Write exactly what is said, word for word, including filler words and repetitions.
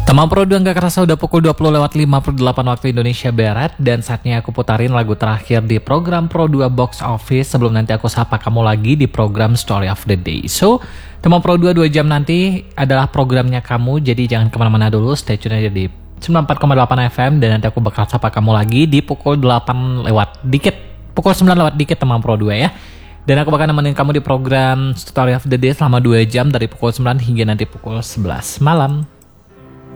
Teman Pro dua nggak kerasa udah pukul dua puluh lewat lima puluh delapan waktu Indonesia Barat. Dan saatnya aku putarin lagu terakhir di program Pro dua Box Office sebelum nanti aku sapa kamu lagi di program Story of the Day. So, teman Pro dua dua jam nanti adalah programnya kamu, jadi jangan kemana-mana dulu, stay tune aja di sembilan puluh empat koma delapan F M. Dan nanti aku bakal sapa kamu lagi di pukul delapan lewat dikit, pukul sembilan lewat dikit teman Pro dua ya. Dan aku bakal nemenin kamu di program Story of the Day selama dua jam dari pukul sembilan hingga nanti pukul sebelas malam.